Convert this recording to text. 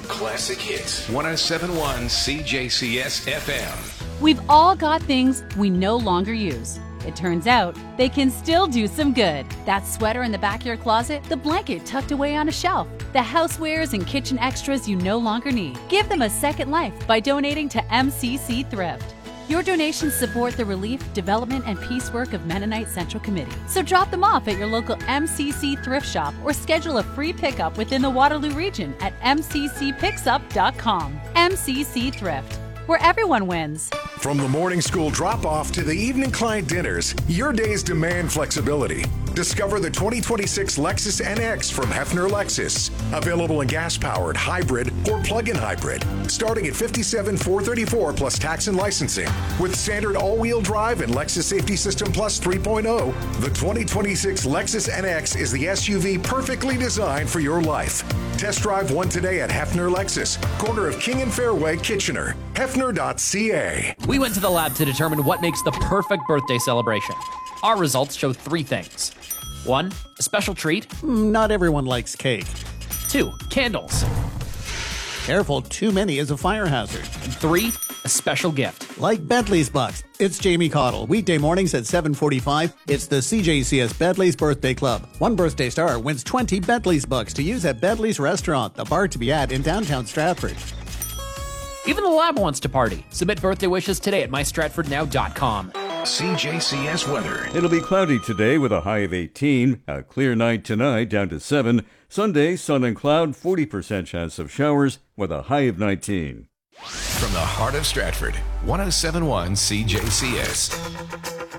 classic hits. 107.1 CJCS FM. We've all got things we no longer use. It turns out they can still do some good. That sweater in the back of your closet, the blanket tucked away on a shelf, the housewares and kitchen extras you no longer need. Give them a second life by donating to MCC Thrift. Your donations support the relief, development, and peace work of Mennonite Central Committee. So drop them off at your local MCC thrift shop or schedule a free pickup within the Waterloo region at mccpickup.com. MCC Thrift, where everyone wins. From the morning school drop-off to the evening client dinners, your days demand flexibility. Discover the 2026 Lexus NX from Hefner Lexus. Available in gas-powered, hybrid, or plug-in hybrid. Starting at $57,434 plus tax and licensing. With standard all-wheel drive and Lexus Safety System Plus 3.0, the 2026 Lexus NX is the SUV perfectly designed for your life. Test drive one today at Hefner Lexus, corner of King and Fairway, Kitchener. Hefner.ca. We went to the lab to determine what makes the perfect birthday celebration. Our results show three things. 1, a special treat. Not everyone likes cake. 2, candles. Careful, too many is a fire hazard. And 3, a special gift. Like Bentley's Bucks. It's Jamie Cottle. Weekday mornings at 7:45. It's the CJCS Bentley's Birthday Club. One birthday star wins 20 Bentley's Bucks to use at Bentley's Restaurant, the bar to be at in downtown Stratford. Even the lab wants to party. Submit birthday wishes today at mystratfordnow.com. CJCS weather. It'll be cloudy today with a high of 18. A clear night tonight down to 7. Sunday, sun and cloud, 40% chance of showers with a high of 19. From the heart of Stratford, 107.1 CJCS.